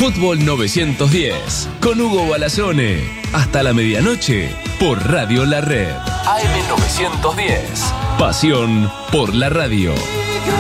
Fútbol 910 con Hugo Balazone. Hasta la medianoche por Radio La Red. AM 910. Pasión por la radio.